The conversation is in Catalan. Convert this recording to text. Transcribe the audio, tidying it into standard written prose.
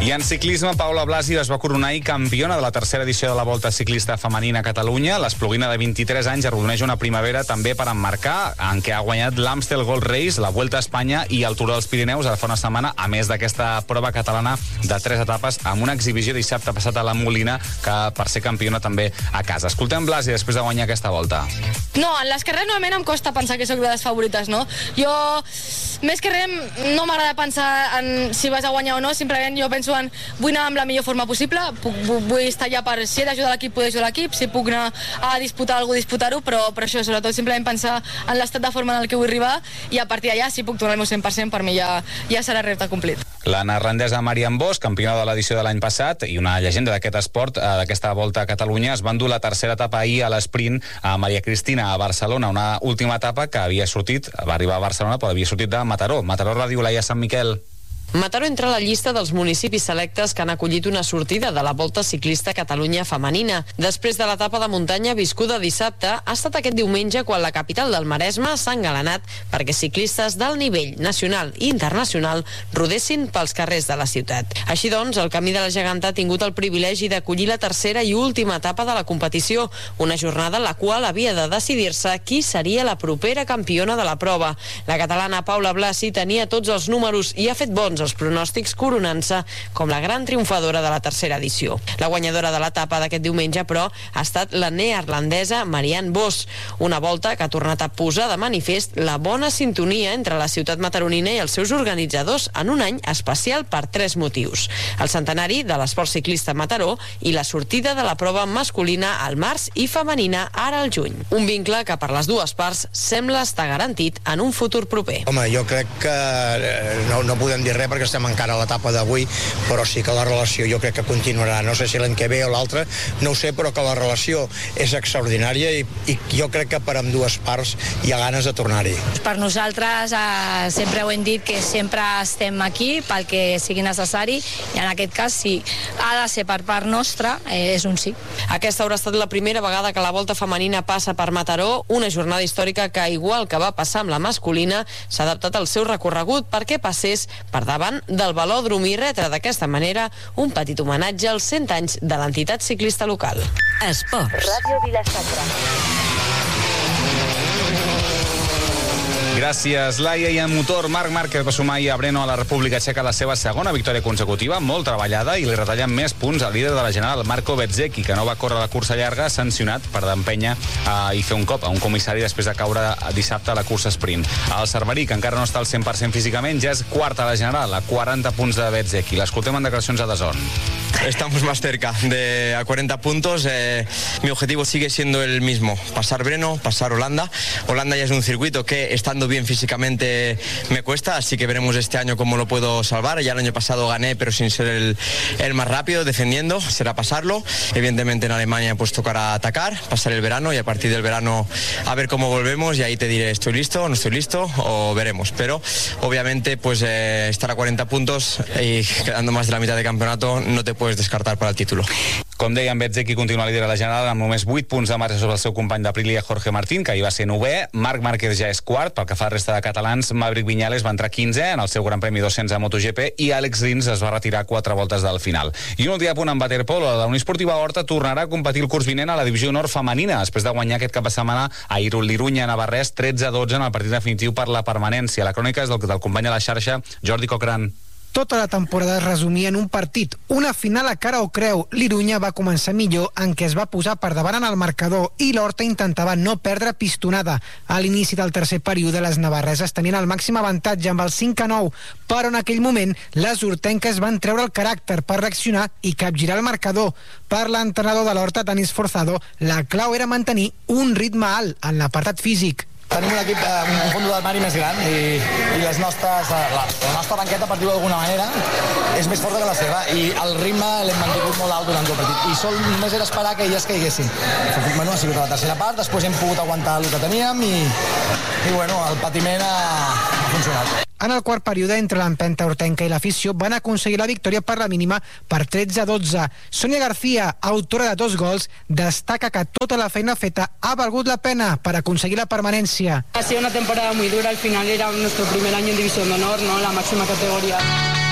I en ciclisme, Paula Blasi es va coronar ahir campiona de la tercera edició de la Volta Ciclista Femenina a Catalunya. L'espluguina de 23 anys arrodoneix una primavera també per emmarcar, en què ha guanyat l'Amstel Gold Race, la Vuelta a Espanya i el Tour dels Pirineus ara fa una setmana, a més d'aquesta prova catalana de 3 etapes, amb una exhibició dissabte passat a la Molina, que per ser campiona també a casa. Escoltem Blasi després de guanyar aquesta volta. No, en les carreres normalment em costa pensar que sóc de les favorites, no? Jo, més que res, no m'agrada pensar en si vas a guanyar o no, simplement jo penso en vull anar amb la millor forma possible, vull estar allà per si he d'ajudar l'equip, poder ajudar l'equip, si puc anar a disputar alguna cosa, disputar-ho, però això, sobretot simplement pensar en l'estat de forma en el que vull arribar i a partir d'allà, si puc donar el meu 100%, per mi ja serà repte complit. La neerlandesa Marianne Vos, campiona de l'edició de l'any passat i una llegenda d'aquest esport, d'aquesta Volta a Catalunya, es va endur la tercera etapa ahir a l'esprint a Maria Cristina a Barcelona, una última etapa que havia sortit, va arribar a Barcelona, però havia sortit de Mataró. Mataró, Ràdio Laia, Sant Miquel. Mataró entra a la llista dels municipis selectes que han acollit una sortida de la Volta Ciclista Catalunya femenina. Després de l'etapa de muntanya viscuda dissabte, ha estat aquest diumenge quan la capital del Maresme s'ha engalanat perquè ciclistes d'alt nivell nacional i internacional rodessin pels carrers de la ciutat. Així doncs, el Camí de la Geganta ha tingut el privilegi d'acollir la tercera i última etapa de la competició, una jornada en la qual havia de decidir-se qui seria la propera campiona de la prova. La catalana Paula Blasi tenia tots els números i ha fet bons els pronòstics, coronant-se com la gran triomfadora de la tercera edició. La guanyadora de l'etapa d'aquest diumenge, però, ha estat la neerlandesa Marianne Vos, una volta que ha tornat a posar de manifest la bona sintonia entre la ciutat mataronina i els seus organitzadors en un any especial per 3 motius. El centenari de l'esport ciclista a Mataró i la sortida de la prova masculina al març i femenina ara al juny. Un vincle que per les dues parts sembla estar garantit en un futur proper. Home, jo crec que no podem dir res perquè estem encara a l'etapa d'avui, però sí que la relació jo crec que continuarà. No sé si l'any que ve o l'altre, no ho sé, però que la relació és extraordinària i jo crec que per ambdues parts hi ha ganes de tornar-hi. Per nosaltres sempre ho hem dit que sempre estem aquí pel que sigui necessari i en aquest cas sí, ha de ser per part nostra, és un sí. Aquesta haurà estat la primera vegada que la Volta femenina passa per Mataró, una jornada històrica que, igual que va passar amb la masculina, s'ha adaptat al seu recorregut perquè passés per davant del velòdrom i retre d'aquesta manera un petit homenatge als 100 anys de l'entitat ciclista local. Esports. Ràdio Vila-sacra. Gràcies, Laia. I en motor, Marc Márquez va sumar ahir a Brno a la República Txeca la seva segona victòria consecutiva, molt treballada, i li retallen més punts al líder de la general, Marco Bezzecchi, que no va córrer la cursa llarga, sancionat per d'empènyer i fer un cop a un comissari després de caure dissabte a la cursa sprint. El Cerverí, que encara no està al 100% físicament, ja és quart a la general, a 40 punts de Bezzecchi. L'escoltem en declaracions a DAZN. Estamos más cerca de a 40 puntos. Mi objetivo sigue siendo el mismo, pasar Brno, pasar Holanda. Holanda ya es un circuito que, estando bien físicamente, me cuesta, así que veremos este año cómo lo puedo salvar. Ya el año pasado gané, pero sin ser el más rápido, defendiendo, será pasarlo. Evidentemente en Alemania pues tocará atacar, pasar el verano y a partir del verano a ver cómo volvemos y ahí te diré estoy listo, no estoy listo o veremos. Pero obviamente pues estar a 40 puntos y quedando más de la mitad de campeonato no te puedes descartar para el título. Com dèiem, Bezzecchi continua líder a la general amb només 8 punts de marge sobre el seu company d'Aprilia, Jorge Martín, que ahir va ser 9è. Marc Márquez ja és quart. Pel que fa a la resta de catalans, Maverick Viñales va entrar 15è en el seu Gran Premi 200 a MotoGP i Àlex Rins es va retirar 4 voltes del final. I un últim apunt en waterpolo. La Unió Esportiva Horta tornarà a competir el curs vinent a la divisió honor femenina, després de guanyar aquest cap de setmana a l'Irunya Navarrés 13-12 en el partit definitiu per la permanència. La crònica és del company a la xarxa, Jordi Cochran. Tota la temporada es resumia en un partit, una final a cara o creu. L'Irunya va començar millor, en què es va posar per davant en el marcador i l'Horta intentava no perdre pistonada. A l'inici del tercer període, les navarreses tenien el màxim avantatge amb el 5-9, però en aquell moment les hortenques van treure el caràcter per reaccionar i capgirar el marcador. Per l'entrenador de l'Horta, Tanis Forzado, la clau era mantenir un ritme alt en l'apartat físic. Tenim un equip amb un fons d'armari més gran i les nostres, la nostra banqueta, per dir-ho d'alguna manera, és més forta que la seva i el ritme l'hem mantingut molt alt durant tot el partit i només era esperar que elles caiguessin. Bueno, ha sigut la tercera part, després hem pogut aguantar el que teníem i bueno, el patiment ha funcionat. En el quart període, entre l'empenta hortenca i l'afició, van aconseguir la victòria per la mínima per 13-12. Sònia García, autora de 2 gols, destaca que tota la feina feta ha valgut la pena per aconseguir la permanència. Ha sido una temporada muy dura, al final era nuestro primer año en División de Honor, ¿no? La máxima categoría.